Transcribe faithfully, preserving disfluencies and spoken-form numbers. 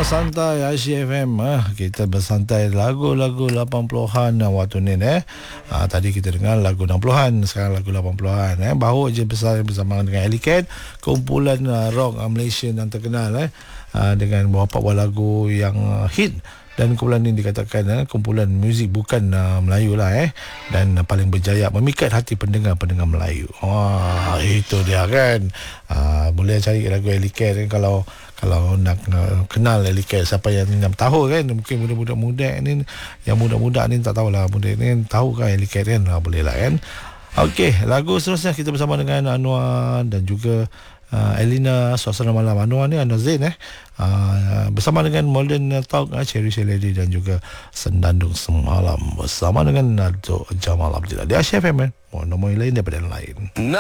Santai Asyik F M. ah, Kita bersantai lagu-lagu lapan puluhan waktu ni eh. ah, Tadi kita dengar lagu enam puluhan, sekarang lagu lapan puluhan eh. Baru je besar bersama dengan Alley Cat, kumpulan uh, rock uh, Malaysia yang terkenal eh. uh, Dengan beberapa buah lagu yang uh, hit. Dan kumpulan ini dikatakan eh, kumpulan muzik bukan uh, Melayu lah eh. Dan uh, paling berjaya memikat hati pendengar-pendengar Melayu. Wah, itu dia kan. uh, Boleh cari lagu Alley Cat eh, Kalau kalau nak uh, kenal Alley Cat, siapa yang nak tahu kan. Mungkin budak-budak muda ni, yang muda-muda ni tak tahulah, muda ni tahu kan Alley Cat kan. uh, Boleh lah kan. Okey, lagu seterusnya kita bersama dengan Anwar dan juga Uh, Elina. Suasana malam Anwar ni Anwar Zain eh uh, bersama dengan Modern Talk, uh, Cherish Lady dan juga Senandung Semalam bersama dengan Dato' Jamal Abdillah di Asyik F M eh. Mau nombor lain daripada yang lain.